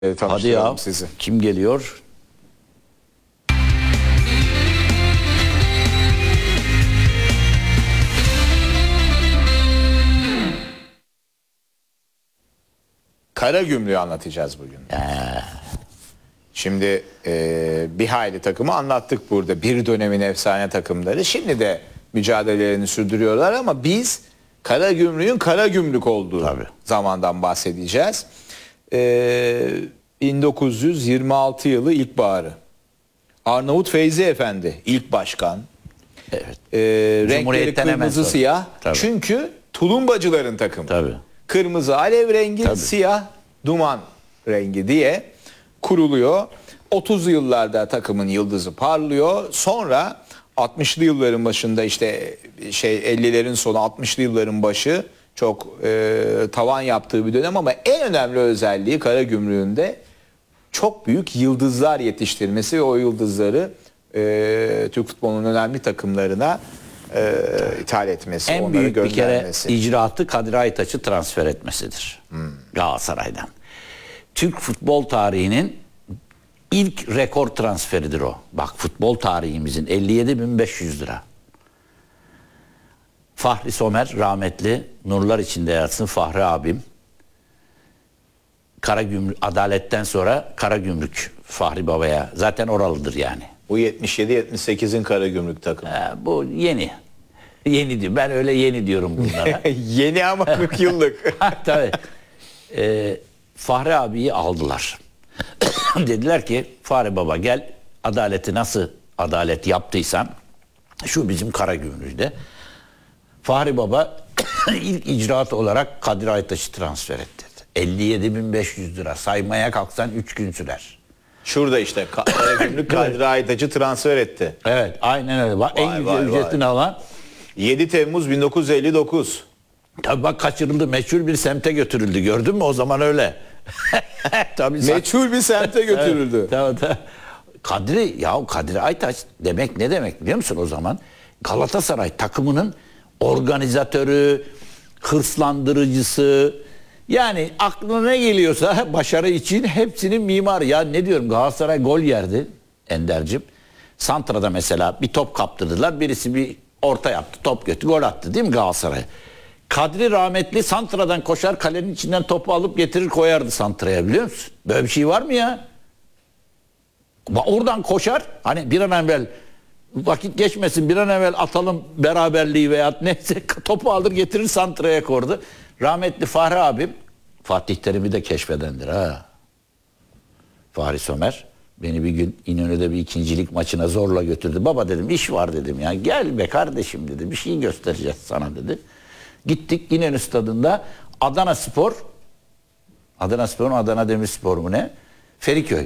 Hadi ya. Sizi. Kim geliyor? Karagümrük'ü anlatacağız bugün. Şimdi bir hayli takımı anlattık burada. Bir dönemin efsane takımları. Şimdi de mücadelelerini sürdürüyorlar ama biz Karagümrük'ün Karagümrük olduğu zamandan bahsedeceğiz. 1926 yılı ilkbaharı. Arnavut Feyzi Efendi ilk başkan. Evet. Renkleri kırmızı siyah. Tabii. Çünkü tulumbacıların takımı. Tabii. Kırmızı alev rengi, Tabii. siyah duman rengi diye kuruluyor. 30'lu yıllarda takımın yıldızı parlıyor. Sonra 60'lı yılların başında işte 50'lerin sonu 60'lı yılların başı çok tavan yaptığı bir dönem ama en önemli özelliği Karagümrük'ün de çok büyük yıldızlar yetiştirmesi ve o yıldızları Türk futbolunun önemli takımlarına ithal etmesi, En onları büyük bir kere göndermesi. icraatı Kadir Aytaç'ı transfer etmesidir. Galatasaray'dan. Türk futbol tarihinin ilk rekor transferidir o. Bak futbol tarihimizin 57.500 lira. Fahri Somer rahmetli, nurlar içinde yatsın Fahri abim. Karagümrük, Adalet'ten sonra Karagümrük Fahri Baba'ya. Zaten oralıdır yani. Bu 77-78'in Karagümrük takımı. Bu yeni. Yeni diyor. Ben öyle yeni diyorum bunlara. Yeni ama 40 yıllık. Tabii. Fahri abiyi aldılar. Dediler ki Fahri Baba gel, adaleti nasıl adalet yaptıysan şu bizim Karagümrük'te. Fahri Baba ilk icraat olarak Kadir Aytaç'ı transfer etti. 57.500 lira. Saymaya kalksan 3 gün sürer. Şurada işte Karagümrük Kadir Aytaç'ı transfer etti. Evet, aynen öyle. Bak, en güzel ücretini alan 7 Temmuz 1959. tabii bak kaçırıldı. Meçhul bir semte götürüldü. Gördün mü? O zaman öyle. Tabii Meçhul bir semte götürüldü. Evet, tamam. Kadir Aytaç demek ne demek biliyor musun o zaman? Galatasaray takımının organizatörü, hırslandırıcısı, yani aklına ne geliyorsa başarı için hepsinin mimarı. Ya ne diyorum, Galatasaray gol yerdi Ender'cim. Santra'da mesela bir top kaptırdılar. Birisi bir orta yaptı, top götü, gol attı değil mi Galatasaray? Kadri rahmetli Santra'dan koşar, kalenin içinden topu alıp getirir koyardı Santra'ya, biliyor musun? Böyle bir şey var mı ya? Oradan koşar, hani bir an evvel vakit geçmesin, bir an evvel atalım beraberliği veya neyse, topu alır getirir Santra'ya kordu. Rahmetli Fahri abim, Fatih Terim'i de keşfedendir ha. Fahri Somer beni bir gün İnönü'de bir ikincilik maçına zorla götürdü. Baba dedim, iş var dedim ya, gel be kardeşim dedi, bir şey göstereceğiz sana dedi. Gittik İnönü stadında Adana Spor'un Adana Demirspor mu ne? Feriköy.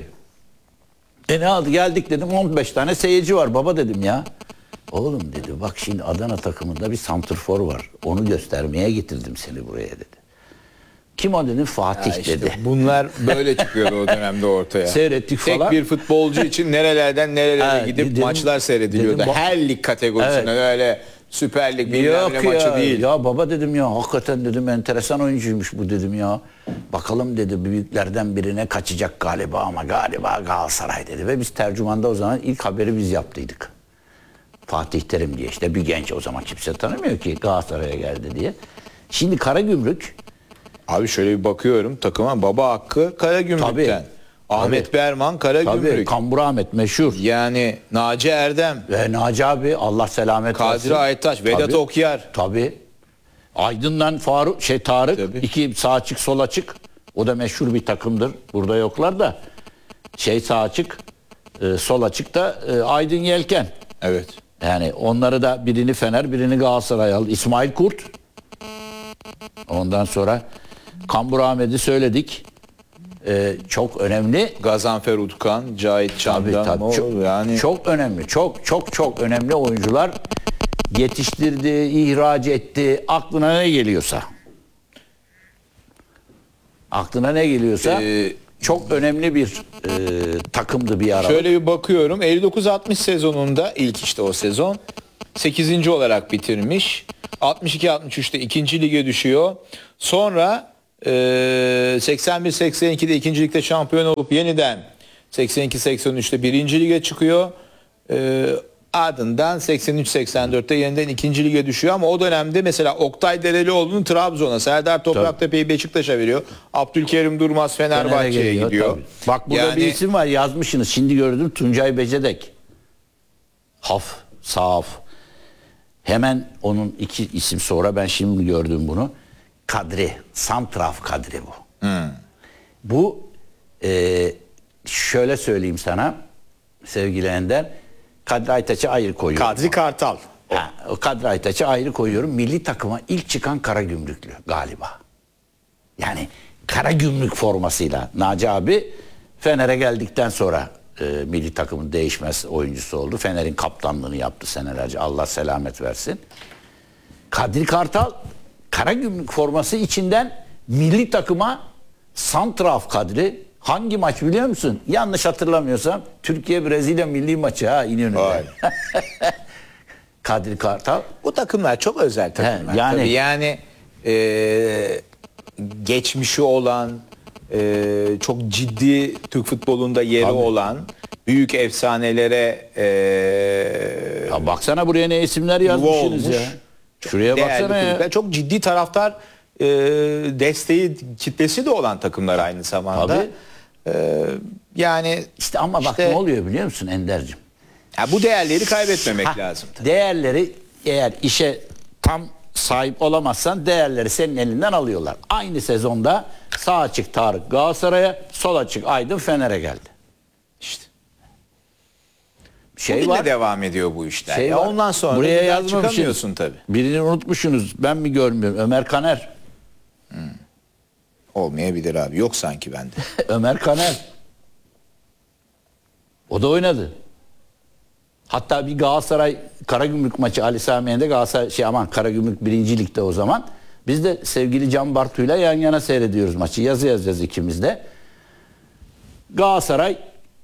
Ne aldı, geldik dedim, 15 tane seyirci var baba dedim ya. Oğlum dedi, bak şimdi Adana takımında bir santrfor var. Onu göstermeye getirdim seni buraya dedi. Kim o dedim, Fatih işte dedi. bunlar böyle çıkıyordu o dönemde ortaya. Seyrettik falan. Tek bir futbolcu için nerelerden nerelere Evet, gidip dedim, maçlar seyrediliyordu. Her lig kategorisinde, öyle Süper Lig bilmem ne maçı değil. Ya baba dedim ya, hakikaten dedim enteresan oyuncuymuş bu dedim ya. Bakalım dedi, büyüklerden birine kaçacak galiba ama galiba Galatasaray dedi. Ve biz tercümanda o zaman ilk haberi biz yaptıydık. Fatih Terim diye, işte bir genç, o zaman kimse tanımıyor ki Galatasaray'a geldi diye. Şimdi Karagümrük. Abi şöyle bir bakıyorum takıma, Baba Hakkı Karagümrük'ten. Ahmet Berman Karagümrük. Tabii, Kambur Ahmet meşhur. Yani Naci Erdem. Ve Naci abi Allah selamet versin. Kadir Aytaç, Vedat Okyar. Tabii. Aydın'dan Tarık. Tabii. İki sağ açık sol açık. O da meşhur bir takımdır. Burada yoklar da. Sağ açık, sol açık da Aydın Yelken. Evet. Yani onları da, birini Fener, birini Galatasaray aldı. İsmail Kurt. Ondan sonra Kambur Ahmet'i söyledik. Çok önemli. Gazanfer Utkan, Cahit Çam'dan. Tabii. Yani Çok önemli. Çok önemli oyuncular yetiştirdi, ihraç etti. Aklına ne geliyorsa. Çok önemli bir takımdı bir ara. şöyle bir bakıyorum. 59-60 sezonunda ilk işte o sezon 8. olarak bitirmiş. 62-63'te 2. lige düşüyor. Sonra 81-82'de 2. Lig'de şampiyon olup yeniden 82-83'te 1. Lig'e çıkıyor. Ardından 83-84'te yeniden 2. Lig'e düşüyor ama o dönemde mesela Oktay Derelioğlu'nun Trabzon'a, Serdar Topraktepe'yi Beşiktaş'a veriyor. Abdülkerim Durmaz Fenerbahçe'ye gidiyor. Tabii. Bak burada bir isim var, yazmışsınız. Şimdi gördüm, Tuncay Becedek. Saf. Hemen onun iki isim sonra ben şimdi gördüm bunu. Kadri. Santraf Kadri bu. Bu şöyle söyleyeyim sana sevgili Ender. Kadri Aytaç'ı ayrı koyuyorum. Kadri Kartal. O Kadri Aytaç'ı ayrı koyuyorum. Milli takıma ilk çıkan Karagümrüklü galiba. Yani Karagümrük formasıyla Naci abi Fener'e geldikten sonra milli takımın değişmez oyuncusu oldu. Fener'in kaptanlığını yaptı senelerce. Allah selamet versin. Kadri Kartal Karagümrük forması içinden milli takıma santraf Kadri. Hangi maç biliyor musun? Yanlış hatırlamıyorsam Türkiye-Brezilya milli maçı İnönü'nde. Kadri Kartal. Bu takımlar çok özel takımlar. Yani geçmişi olan, çok ciddi Türk futbolunda yeri olan büyük efsanelere ya baksana buraya ne isimler yazmışsınız ya. Şuraya baksana ya. Çok ciddi taraftar desteği, kitlesi de olan takımlar aynı zamanda. Tabii. Yani işte ama bak ne oluyor biliyor musun Ender'cim? Ya bu değerleri kaybetmemek lazım. Değerleri eğer işe tam sahip olamazsan değerleri senin elinden alıyorlar. Aynı sezonda sağ açık Tarık Galatasaray'a, sol açık Aydın Fener'e geldi. İşte. Şey var. Devam ediyor bu işler. Şey var. Ondan sonra buraya yazmamışsınız. çıkamıyorsun tabii. Birini unutmuşsunuz. Ben mi görmüyorum? Ömer Kaner. Olmayabilir abi. Yok sanki bende. Ömer Kaner. O da oynadı. Hatta bir Galatasaray Karagümrük maçı Ali Sami Yen'de Galatasaray Karagümrük 1. Lig'de o zaman. Biz de sevgili Can Bartu'yla yan yana seyrediyoruz maçı. Yazı yazacağız ikimiz de. Galatasaray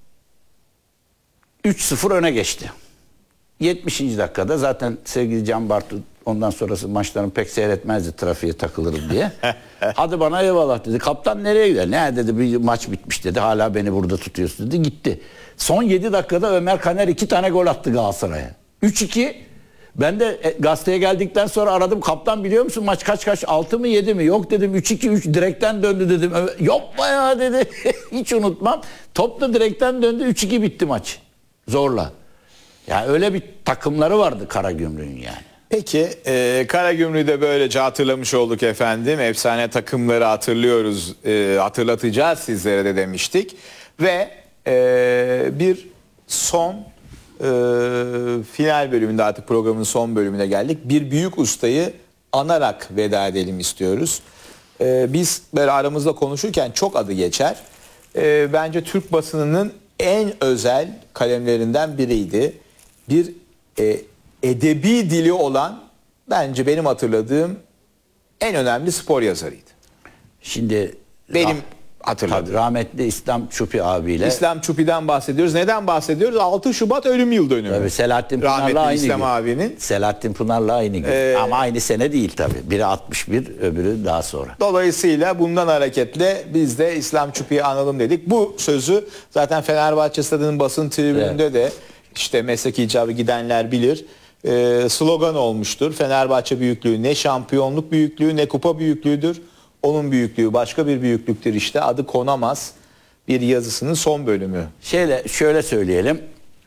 3-0 öne geçti. 70. dakikada zaten sevgili Can Bartu ondan sonrası maçlarını pek seyretmezdi, trafiğe takılırım diye. Hadi bana eyvallah dedi. Kaptan nereye gider? Ne dedi, bir maç bitmiş dedi. Hala beni burada tutuyorsun dedi. Gitti. Son 7 dakikada Ömer Kaner 2 tane gol attı Galatasaray'a. 3-2. Ben de gazeteye geldikten sonra aradım. Kaptan biliyor musun maç kaç? 6 mı 7 mi? Yok dedim 3-2 direkten döndü dedim. Yapma ya dedi. Hiç unutmam. Top da direkten döndü. 3-2 bitti maç. Zorla. Ya öyle bir takımları vardı Karagümrük'ün yani. Peki Karagümrük'ü de böylece hatırlamış olduk efendim. Efsane takımları hatırlıyoruz, hatırlatacağız sizlere de demiştik. Ve bir son final bölümünde, artık programın son bölümüne geldik. Bir büyük ustayı anarak veda edelim istiyoruz. Biz böyle aramızda konuşurken çok adı geçer. Bence Türk basınının en özel kalemlerinden biriydi. Bir edebi dili olan, bence benim hatırladığım en önemli spor yazarıydı. Şimdi benim hatırladığım. Rahmetli İslam Çupi abiyle. İslam Çupi'den bahsediyoruz. Neden bahsediyoruz? 6 Şubat ölüm yıl dönümü. Tabii Selahattin Pınar'la rahmetli aynı İslam gün. abinin. Selahattin Pınar'la aynı gün. Ama aynı sene değil tabii. Biri 61, öbürü daha sonra. Dolayısıyla bundan hareketle biz de İslam Çupi'yi analım dedik. Bu sözü zaten Fenerbahçe Stadı'nın basın tribününde de işte meslek icabı gidenler bilir. Slogan olmuştur. Fenerbahçe büyüklüğü ne şampiyonluk büyüklüğü ne kupa büyüklüğüdür. Onun büyüklüğü başka bir büyüklüktür, işte adı konamaz bir yazısının son bölümü. Şöyle söyleyelim.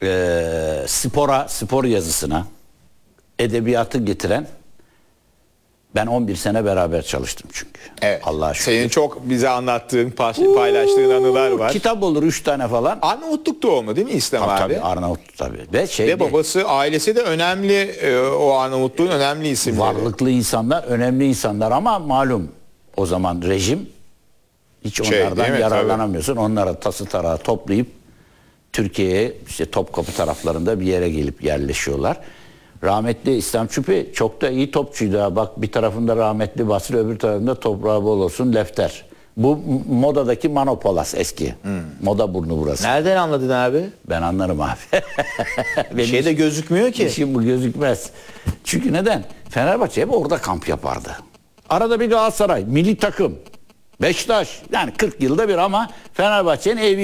Spor yazısına edebiyatı getiren, ben 11 sene beraber çalıştım çünkü. Evet. Allah'a şükür. Senin çok bize anlattığın, paylaştığın anılar var. Kitap olur 3 tane falan. Arnavutluk doğumlu değil mi İslam abi? Tabii Arnavutluk tabii. Ve babası, ailesi de önemli, o Arnavutluğun önemli isimleri. Varlıklı insanlar, önemli insanlar ama malum o zaman rejim hiç onlardan yararlanamıyorsun. Tabii. Onlara tası tarağı toplayıp Türkiye'ye işte Topkapı taraflarında bir yere gelip yerleşiyorlar. Rahmetli İslam Çupi çok da iyi topçuydu. Bak bir tarafında rahmetli Basri, öbür tarafında toprağı bol olsun Lefter. Bu modadaki Manopolas eski. Moda burnu burası. Nereden anladın abi? Ben anlarım abi. Bir şey de gözükmüyor ki. İşim bu gözükmez. Çünkü neden? Fenerbahçe hep orada kamp yapardı. Arada bir Galatasaray, milli takım. Beşiktaş yani 40 yılda bir ama Fenerbahçe'nin evi